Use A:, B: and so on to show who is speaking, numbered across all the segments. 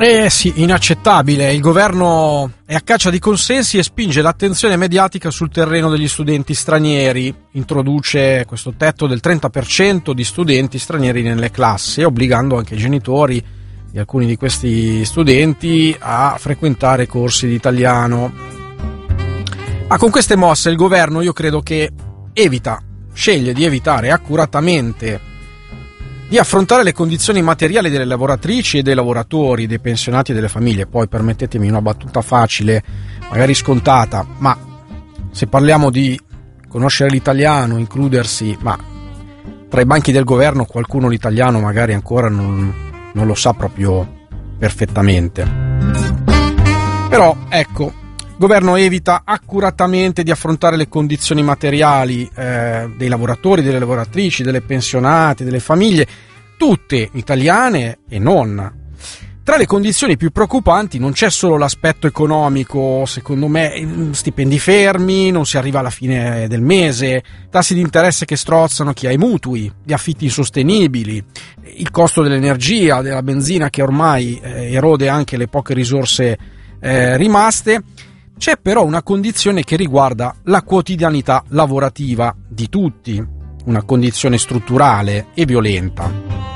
A: Sì, inaccettabile. Il governo è a caccia di consensi e spinge l'attenzione mediatica sul terreno degli studenti stranieri. Introduce questo tetto del 30% di studenti stranieri nelle classi, obbligando anche i genitori di alcuni di questi studenti a frequentare corsi di italiano. Ma con queste mosse il governo, io credo che sceglie di evitare accuratamente di affrontare le condizioni materiali delle lavoratrici e dei lavoratori, dei pensionati e delle famiglie. Poi permettetemi una battuta facile, magari scontata, ma se parliamo di conoscere l'italiano, includersi, ma tra i banchi del governo qualcuno l'italiano magari ancora non lo sa proprio perfettamente. Però ecco, il governo evita accuratamente di affrontare le condizioni materiali dei lavoratori, delle lavoratrici, delle pensionate, delle famiglie, tutte italiane e non. Tra le condizioni più preoccupanti non c'è solo l'aspetto economico, secondo me, stipendi fermi, non si arriva alla fine del mese, tassi di interesse che strozzano chi ha i mutui, gli affitti insostenibili, il costo dell'energia, della benzina che ormai erode anche le poche risorse rimaste. C'è però una condizione che riguarda la quotidianità lavorativa di tutti, una condizione strutturale e violenta,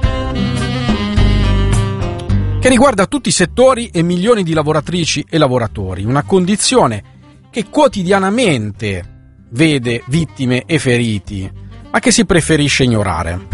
A: che riguarda tutti i settori e milioni di lavoratrici e lavoratori, una condizione che quotidianamente vede vittime e feriti, ma che si preferisce ignorare.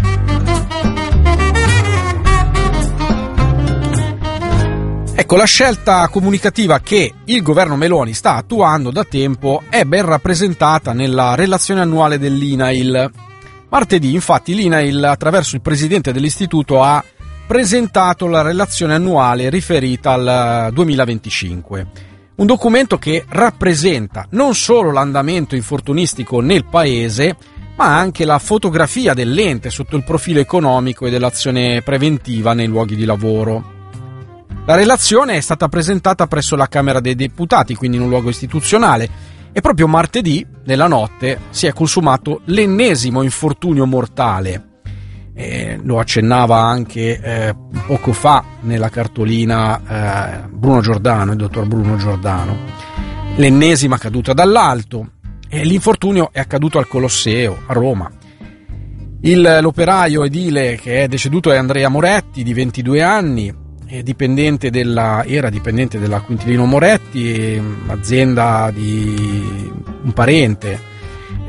A: Ecco, la scelta comunicativa che il governo Meloni sta attuando da tempo è ben rappresentata nella relazione annuale dell'INAIL. Martedì, infatti, l'INAIL, attraverso il presidente dell'istituto, ha presentato la relazione annuale riferita al 2025. Un documento che rappresenta non solo l'andamento infortunistico nel paese, ma anche la fotografia dell'ente sotto il profilo economico e dell'azione preventiva nei luoghi di lavoro. La relazione è stata presentata presso la Camera dei Deputati, quindi in un luogo istituzionale, e proprio martedì, nella notte, si è consumato l'ennesimo infortunio mortale. Lo accennava anche poco fa nella cartolina Bruno Giordano, il dottor Bruno Giordano. L'ennesima caduta dall'alto, e l'infortunio è accaduto al Colosseo, a Roma. L'operaio edile che è deceduto è Andrea Moretti, di 22 anni, era dipendente della Quintilino Moretti, azienda di un parente.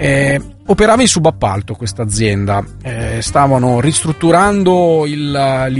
A: Operava in subappalto questa azienda, stavano ristrutturando